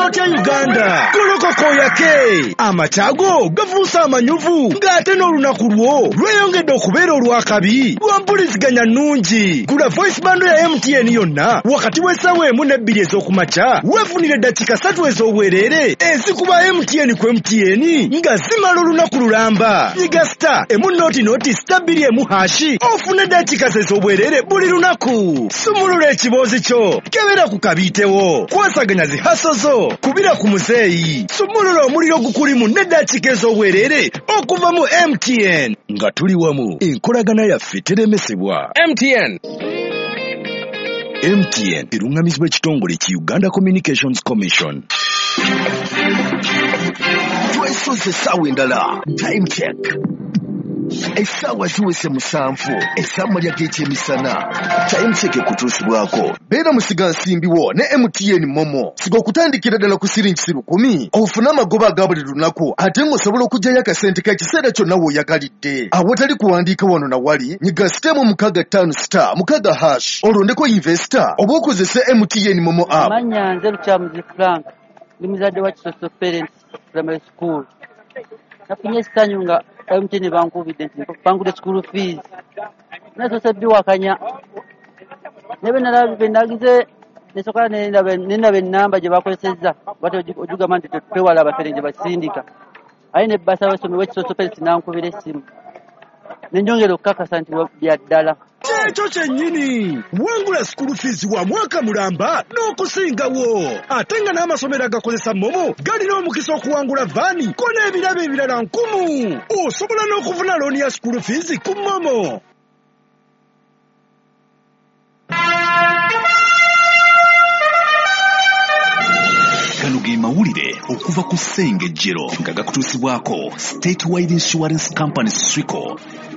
otya Uganda golokoka oyake amacaago gafuusa amanyuvu ng'ate n'olunaku lwo lweyongedde okubeera olwakabi lwa mpuliziganya nnungi. Gula voice bando ya MTN yonna wakati w'essaawa 1 ne 2 ez'okumakya weefunire eddakiika 3 ez'obwereere ezikuba MTN ku MTN nga zimala olunaku lulamba. Nyiga star emu star 2 ofune eddakiika ez'obwereere buli lunaku. Sumulula ekiboozi kyo kebera ku kabiitewo. Kwasaganya zihaso zo kubira ku muzeeyi. Sumulula omuliro gukulimu n'eddakiika ez'obwereere okuva mu MTN. Nga tuli wamu enkolagana yaffe teremesebwa. MTN erungamizibwa ekitongole ki Uganda Communications Commission. Twesoze essaawa endala. Time check. Essaawa ziwese 7 essammalya g'ekyemisana. Time check ekutuusibwako. Beera musiga nsimbiwo ne MTN Momo. Siga okutandikira ddala ku siringi 10 ofune amagoba aga buli lunaku ate ng'osobola okuggyayo akasente k'ekiseera kyonna w'oyagalidde. Awatali kuwandiika wano na wali nyiga sitemu 65*6 olondeko investor oba okozese MTN Momo app. Manya nze Lukyamuzi Frank ndi muzadde wa Kisoso Parents Primary School. Nafunye essanyu nga MTN bankubidde nti bangudde school fees. Nasoose biwakanya. Nebe nagize nesokola nendaba ennamba gye bakozesezza bati ojugamba nti twewala abafere gye basindika. Aye ne basaba essomi w'Ekisoso Parents nankubira essimu. Nenjongera okukakasa nti bya ddala. Ekyo kyennyini wangula school fees wa mwaka mulamba n'okusingawo. Ate nga n'amasomero agakozesa Momo galina omukisa okuwangula vaani ko n'ebirabo ebirala 1000. Osobola n'okufuna looni ya school fees ku Momo. Gano ge mawulire okuva ku Ssengejjero nga gakutuusibwako State Wide Insurance Company Swico.